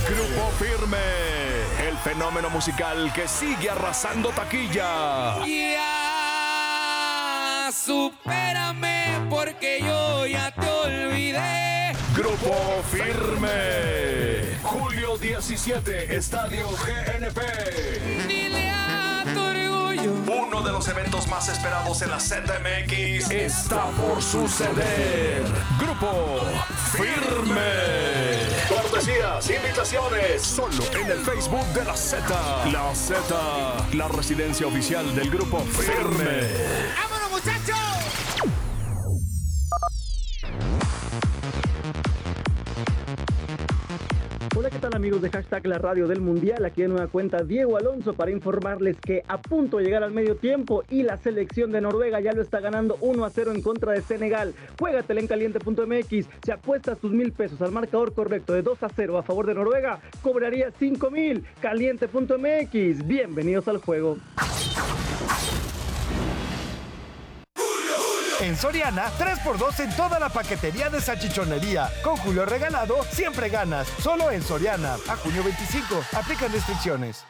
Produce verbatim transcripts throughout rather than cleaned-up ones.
Grupo Firme, el fenómeno musical que sigue arrasando taquilla. Ya, supérame porque yo ya te olvidé. Grupo Firme, julio diecisiete, Estadio G N P. Dile a tu orgullo. Uno de los eventos más esperados en la Z M X está por suceder. Grupo Firme. Cortesías, invitaciones, solo en el Facebook de la Z. La Z, la residencia oficial del Grupo Firme. ¡Vámonos, muchachos! Hola, ¿qué tal amigos de Hashtag La Radio del Mundial? Aquí de nueva cuenta Diego Alonso para informarles que a punto de llegar al medio tiempo y la selección de Noruega ya lo está ganando uno a cero en contra de Senegal. Juégatela en caliente punto m x. Si apuestas tus mil pesos al marcador correcto de dos a cero a favor de Noruega, cobrarías cinco mil. caliente punto m x. Bienvenidos al juego. En Soriana, tres por dos en toda la paquetería de salchichonería. Con Julio regalado, siempre ganas. Solo en Soriana. A junio veinticinco. Aplican restricciones.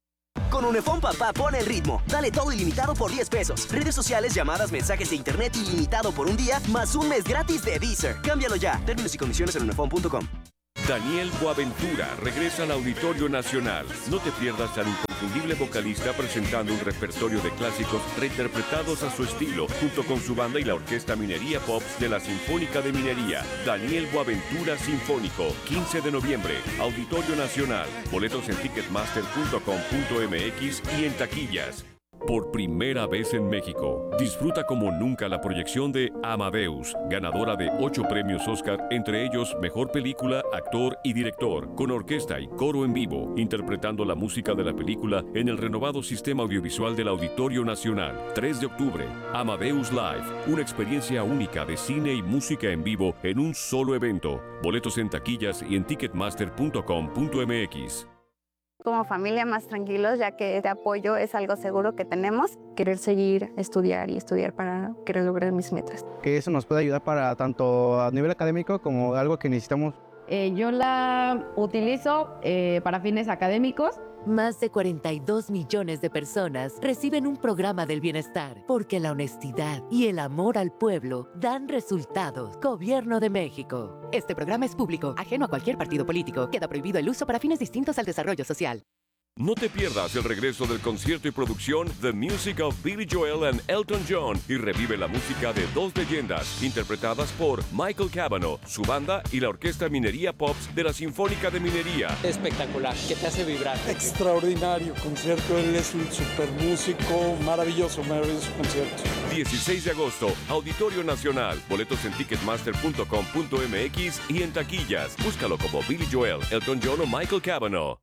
Con Unifón Papá pone el ritmo. Dale todo ilimitado por diez pesos. Redes sociales, llamadas, mensajes de internet ilimitado por un día, más un mes gratis de Deezer. Cámbialo ya. Términos y condiciones en unifón punto com. Daniel Boaventura regresa al Auditorio Nacional. No te pierdas al inconfundible vocalista presentando un repertorio de clásicos reinterpretados a su estilo, junto con su banda y la Orquesta Minería Pops de la Sinfónica de Minería. Daniel Boaventura Sinfónico, quince de noviembre, Auditorio Nacional. Boletos en ticketmaster punto com punto m x y en taquillas. Por primera vez en México, disfruta como nunca la proyección de Amadeus, ganadora de ocho premios Oscar, entre ellos Mejor Película, Actor y Director, con orquesta y coro en vivo, interpretando la música de la película en el renovado sistema audiovisual del Auditorio Nacional. tres de octubre, Amadeus Live, una experiencia única de cine y música en vivo en un solo evento. Boletos en taquillas y en ticketmaster punto com punto m x. Como familia más tranquilos, ya que este apoyo es algo seguro que tenemos. Querer seguir, estudiar y estudiar para querer lograr mis metas. Que eso nos puede ayudar para tanto a nivel académico como algo que necesitamos. Eh, yo la utilizo eh, para fines académicos. Más de cuarenta y dos millones de personas reciben un programa del bienestar porque la honestidad y el amor al pueblo dan resultados. Gobierno de México. Este programa es público, ajeno a cualquier partido político. Queda prohibido el uso para fines distintos al desarrollo social. No te pierdas el regreso del concierto y producción The Music of Billy Joel and Elton John y revive la música de dos leyendas interpretadas por Michael Cavanaugh, su banda y la Orquesta Minería Pops de la Sinfónica de Minería. Espectacular, que te hace vibrar. Extraordinario concierto, él es un super músico, maravilloso, maravilloso concierto. dieciséis de agosto, Auditorio Nacional, boletos en ticketmaster punto com punto m x y en taquillas. Búscalo como Billy Joel, Elton John o Michael Cavanaugh.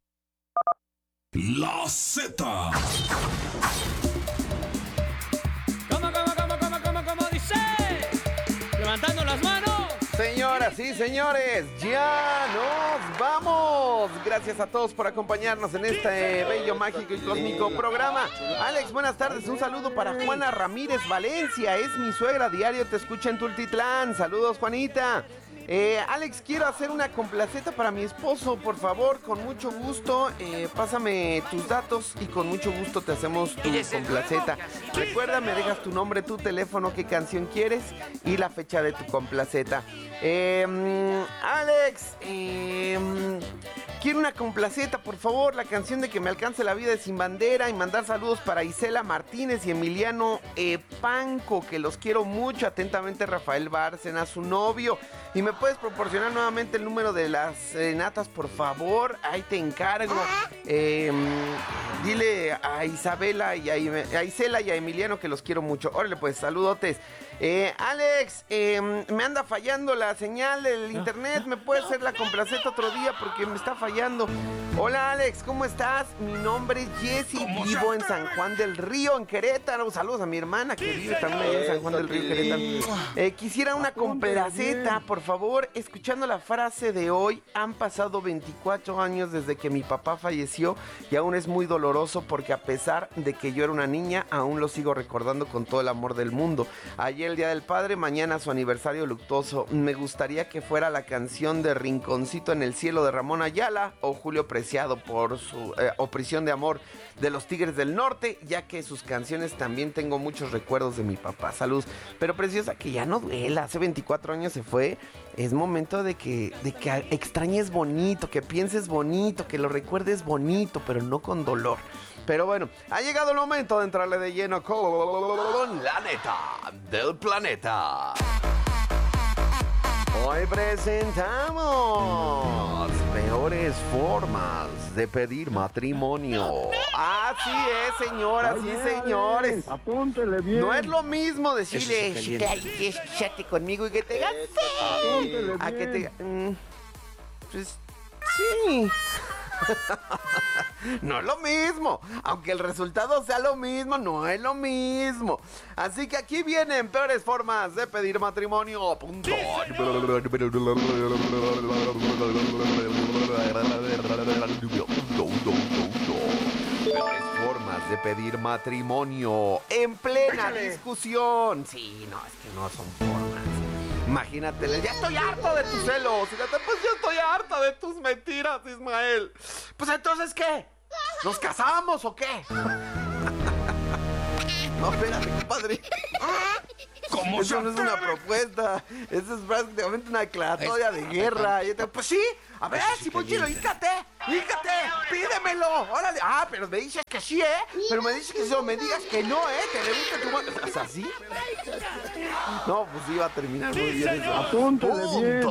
La Z. ¿Cómo, cómo, cómo, cómo, cómo, cómo dice? Levantando las manos. Señoras y señores, ya nos vamos. Gracias a todos por acompañarnos en este bello, mágico y cósmico programa. Alex, buenas tardes. Un saludo para Juana Ramírez Valencia. Es mi suegra, diario te escucha en Tultitlán. Saludos, Juanita. Eh, Alex, quiero hacer una complaceta para mi esposo, por favor, con mucho gusto. Eh, pásame tus datos y con mucho gusto te hacemos tu complaceta. Recuerda, me dejas tu nombre, tu teléfono, qué canción quieres y la fecha de tu complaceta. Eh, Alex, eh, quiero una complaceta, por favor, la canción de Que me alcance la vida de Sin Bandera, y mandar saludos para Isela Martínez y Emiliano Epanco, que los quiero mucho. Atentamente, Rafael Bárcena, su novio. Y me puedes proporcionar nuevamente el número de las serenatas, por favor. Ahí te encargo. Eh, dile a Isabela y a, a Isela y a Emiliano que los quiero mucho. Órale, pues, saludotes. Eh, Alex, eh, me anda fallando la señal del internet. ¿Me puedes hacer la complaceta otro día? Porque me está fallando. Hola, Alex, ¿cómo estás? Mi nombre es Jessy, vivo en San Juan del Río, en Querétaro. Saludos a mi hermana que vive también en San Juan del Río, Querétaro. Eh, quisiera una complaceta, por favor. Escuchando la frase de hoy, han pasado veinticuatro años desde que mi papá falleció y aún es muy doloroso porque a pesar de que yo era una niña, aún lo sigo recordando con todo el amor del mundo. Ayer el Día del Padre, mañana su aniversario luctuoso. Me gustaría que fuera la canción de Rinconcito en el Cielo de Ramón Ayala o Julio Preciado por su eh, o Prisión de Amor de los Tigres del Norte, ya que sus canciones también tengo muchos recuerdos de mi papá. Saludos. Pero preciosa, que ya no duela, hace veinticuatro años se fue. Es momento de que, de que extrañes bonito, que pienses bonito, que lo recuerdes bonito, pero no con dolor. Pero bueno, ha llegado el momento de entrarle de lleno con la neta del planeta. Hoy presentamos peores formas de pedir matrimonio. Así es, señoras y señores. Apúntele bien. No es lo mismo decirle, chate conmigo y que te digan sí. A que te... Mm, pues sí. No es lo mismo, aunque el resultado sea lo mismo, no es lo mismo. Así que aquí vienen peores formas de pedir matrimonio. Punto. Peores formas de pedir matrimonio en plena discusión. Sí, no, es que no son formas. Imagínate, ya estoy harto de tus celos. Fíjate, pues yo estoy harta de tus mentiras, Ismael. Pues entonces, ¿qué? ¿Nos casamos o qué? No, espérate, compadre. ¿Cómo eso no es una propuesta? Eso es prácticamente una declaratoria de guerra. Y te, pues sí, a ver, Simonchilo, hícate, hícate, pídemelo, órale. Ah, pero me dices que sí, ¿eh? Pero me dices que sí, o me digas que no, ¿eh? Te le gusta tu mano. ¿Es así? No, pues iba a terminar muy bien eso. Apúntale bien.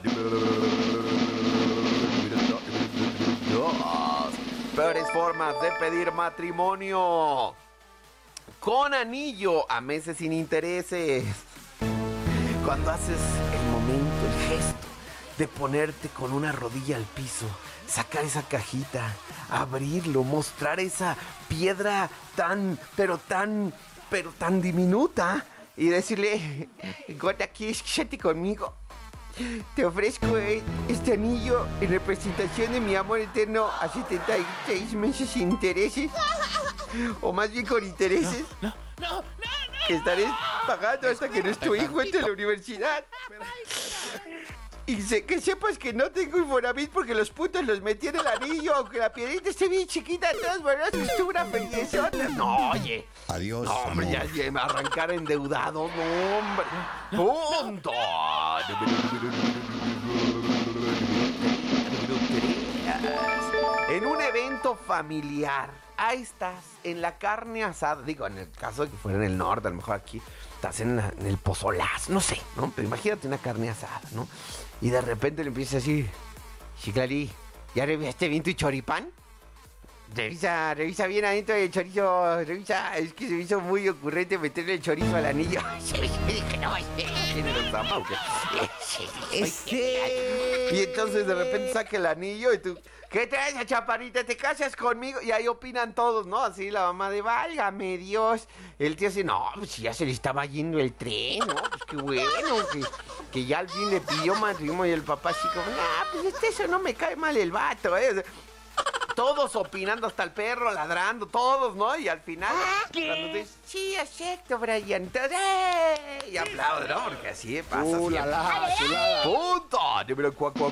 Peores formas de pedir matrimonio. Con anillo a meses sin intereses. Cuando haces el momento, el gesto de ponerte con una rodilla al piso, sacar esa cajita, abrirlo, mostrar esa piedra tan, pero tan, pero tan diminuta y decirle, Gorda, ¿quieres casarte conmigo? Te ofrezco este anillo en representación de mi amor eterno a setenta y seis meses sin intereses. O más bien con intereses. No, no, no, no, que estaré pagando hasta que nuestro hijo entre a la universidad. Y sé que sepas que no tengo Infonavit porque los putos los metí en el anillo, aunque la piedrita esté bien chiquita, de todas maneras es una bellezona. No, oye. Adiós. No, hombre, ya, ya me arrancar endeudado, no, hombre. Punto. En un evento familiar, ahí estás, en la carne asada. Digo, en el caso de que fuera en el norte, a lo mejor aquí estás en, la, en el pozolazo, no sé, ¿no? Pero imagínate una carne asada, ¿no? Y de repente le empiezas a decir, Chiclali, ¿ya revisaste bien tu choripán? Revisa, revisa bien adentro del chorizo, revisa, es que se me hizo muy ocurrente meterle el chorizo al anillo. Y entonces de repente saca el anillo y tú, ¿qué traes, chaparrita? ¿Te casas conmigo? Y ahí opinan todos, ¿no? Así la mamá de, válgame Dios. El tío así, no, pues ya se le estaba yendo el tren, ¿no? Pues qué bueno, que, que ya al fin le pidió matrimonio y el papá así como, ah, pues este, eso no me cae mal el vato, ¿eh? Todos opinando, hasta el perro ladrando, todos, ¿no? Y al final, cuando te dices, sí, acepto, Brian, entonces, ¡eh! Y aplaudo, ¿no? Porque así pasa uh, siempre. La, la, Punto número cuatro.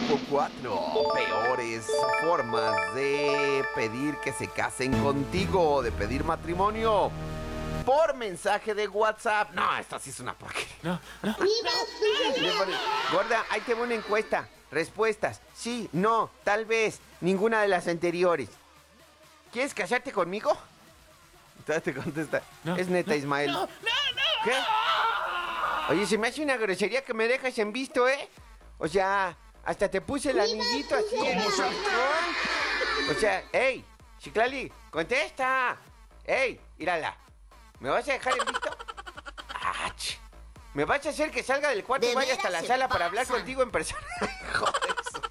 Peores formas de pedir que se casen contigo, de pedir matrimonio. Por mensaje de WhatsApp. No, esta sí es una porquería. No, no. Gorda, ahí te voy una encuesta. Respuestas, sí, no, tal vez, ninguna de las anteriores. ¿Quieres casarte conmigo? Entonces te contesta, no, es neta, no, Ismael. No, no, no, ¿qué? Oye, se me hace una grosería que me dejas en visto, ¿eh? O sea, hasta te puse el anillito así en el corazón. O sea, hey, Chiclali, contesta. Hey, írala, ¿me vas a dejar en visto? Ah, ch- ¿Me vas a hacer que salga del cuarto y vaya hasta la sala para hablar contigo en persona? Joder,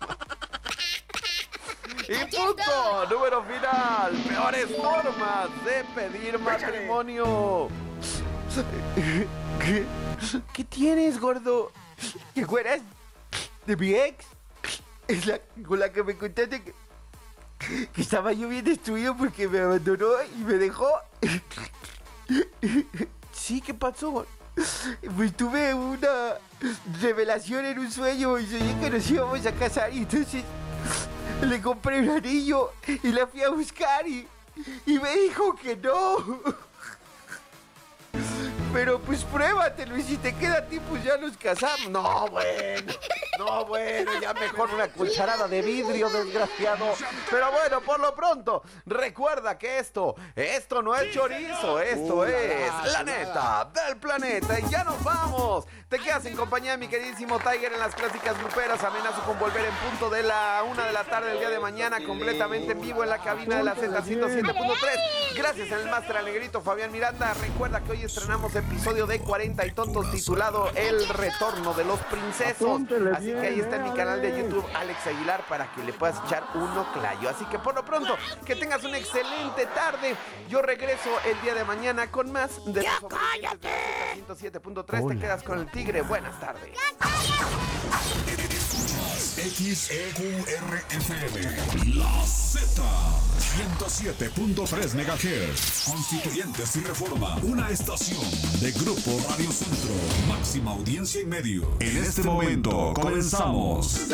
y punto número final. Peores formas de pedir matrimonio. ¿Qué, ¿Qué tienes, gordo? ¿Te acuerdas de mi ex? Es la con la que me contaste que, que estaba yo bien destruido porque me abandonó y me dejó. Sí, ¿qué pasó? Pues tuve una revelación en un sueño y soñé que nos íbamos a casar y entonces le compré un anillo y la fui a buscar y, y me dijo que no. Pero pues pruébatelo y si te queda a ti pues ya nos casamos. No, bueno, no, bueno, ya mejor una cucharada de vidrio, desgraciado. Pero bueno, por lo pronto, recuerda que esto, esto no es chorizo, esto uh, es la, la neta del planeta. Y ya nos vamos. Te quedas en compañía de mi queridísimo Tiger en las clásicas gruperas. Amenazo con volver en punto de la una de la tarde del día de mañana, completamente en vivo en la cabina de la Z ciento siete punto tres. Gracias al máster al negrito Fabián Miranda. Recuerda que hoy estrenamos episodio de cuarenta y tontos titulado El retorno de los princesos. Así que ahí está en mi canal de YouTube, Alex Aguilar, para que le puedas echar un oclayo. Así que por lo pronto, que tengas una excelente tarde. Yo regreso el día de mañana con más de los sobrevivientes de la ciento siete punto tres. Te quedas con el Tigre. Buenas tardes. X E Q R F M, la Z, ciento siete punto tres megahertz, Constituyentes y Reforma, una estación de Grupo Radio Centro, máxima audiencia y medio. En este momento comenzamos.